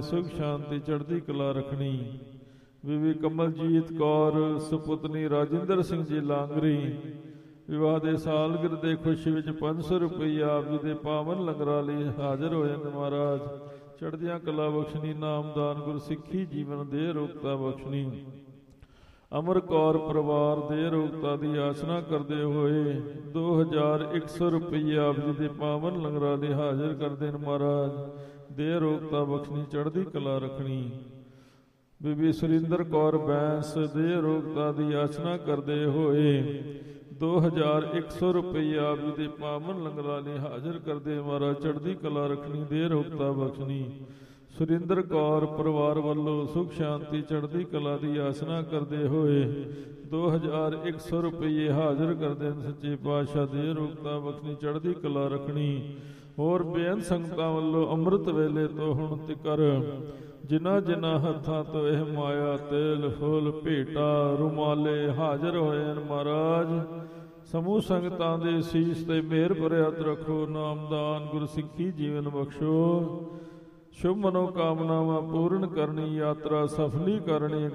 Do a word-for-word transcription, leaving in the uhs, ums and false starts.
ਸੁਖ ਸ਼ਾਂਤੀ ਚੜ੍ਹਦੀ ਕਲਾ ਰੱਖਣੀ। ਬੀਬੀ ਕਮਲਜੀਤ ਕੌਰ ਸੁਪੁੱਤਨੀ ਰਾਜਿੰਦਰ ਸਿੰਘ ਜੀ ਲਾਂਗਰੀ ਵਿਵਾਹ ਦੇ ਸਾਲਗਿਰ ਦੇ ਖੁਸ਼ੀ ਵਿੱਚ ਪੰਜ ਸੌ ਰੁਪਈਆ ਆਪ ਜੀ ਦੇ ਪਾਵਨ ਲੰਗਰਾਂ ਲਈ ਹਾਜ਼ਰ ਹੋਏ ਨੇ। ਮਹਾਰਾਜ ਚੜ੍ਹਦੀਆਂ ਕਲਾ ਬਖਸ਼ਣੀ, ਨਾਮਦਾਨ ਗੁਰਸਿੱਖੀ ਜੀਵਨ ਦੇ ਰੋਗਤਾ ਬਖਸ਼ਣੀ। ਅਮਰ ਕੌਰ ਪਰਿਵਾਰ ਦੇ ਰੋਗਤਾ ਦੀ ਆਸਨਾ ਕਰਦੇ ਹੋਏ ਦੋ ਹਜ਼ਾਰ ਇੱਕ ਸੌ ਰੁਪਈਆ ਆਪ ਜੀ ਦੇ ਪਾਵਨ ਲੰਗਰਾਂ ਲਈ ਹਾਜ਼ਰ ਕਰਦੇ ਨੇ। ਮਹਾਰਾਜ ਦੇ ਰੋਗਤਾ ਬਖਸ਼ਣੀ, ਚੜ੍ਹਦੀ ਕਲਾ ਰੱਖਣੀ। ਬੀਬੀ ਸੁਰਿੰਦਰ ਕੌਰ ਬੈਂਸ ਦੇ ਰੋਗਤਾ ਦੀ ਆਸਨਾ ਕਰਦੇ ਹੋਏ ਦੋ ਹਜ਼ਾਰ ਇੱਕ ਸੌ ਰੁਪਈਆ ਆਪ ਜੀ ਦੇ ਪਾਵਨ ਲੰਗਰਾਂ ਲਈ ਹਾਜ਼ਰ ਕਰਦੇ। ਮਹਾਰਾਜ ਚੜ੍ਹਦੀ ਕਲਾ ਰੱਖਣੀ, ਦੇ ਰੋਗਤਾ ਬਖਸ਼ਣੀ। ਸੁਰਿੰਦਰ ਕੌਰ ਪਰਿਵਾਰ ਵੱਲੋਂ ਸੁਖ ਸ਼ਾਂਤੀ ਚੜ੍ਹਦੀ ਕਲਾ ਦੀ ਆਸਨਾ ਕਰਦੇ ਹੋਏ ਦੋ ਹਜ਼ਾਰ ਇੱਕ ਸੌ ਰੁਪਈਏ ਹਾਜ਼ਰ ਕਰਦੇ ਹਨ। ਸੱਚੇ ਪਾਤਸ਼ਾਹ ਦੇ ਰੋਗਤਾ ਬਖਸ਼ਣੀ, ਚੜ੍ਹਦੀ ਕਲਾ ਰੱਖਣੀ। ਹੋਰ ਬੇਅੰਤ ਸੰਗਤਾਂ ਵੱਲੋਂ ਅੰਮ੍ਰਿਤ ਵੇਲੇ ਤੋਂ ਹੁਣ ਤਿਕਰ ਜਿਨ੍ਹਾਂ ਜਿਨ੍ਹਾਂ ਹੱਥਾਂ ਤੋਂ ਇਹ ਮਾਇਆ ਤੇਲ ਫੁੱਲ ਭੇਟਾ ਰੁਮਾਲੇ ਹਾਜ਼ਰ ਹੋਏ ਹਨ, ਮਹਾਰਾਜ ਸਮੂਹ ਸੰਗਤਾਂ ਦੇ ਸੀਸ ਤੇ ਮਿਹਰ ਭਰਿਆ ਹੱਥ ਰੱਖੋ। ਨਾਮਦਾਨ ਗੁਰਸਿੱਖੀ ਜੀਵਨ ਬਖਸ਼ੋ। ਸ਼ੁਭ ਮਨੋਕਾਮਨਾਵਾਂ ਪੂਰਨ ਕਰਨੀ, ਯਾਤਰਾ ਸਫਲੀ ਕਰਨੀ।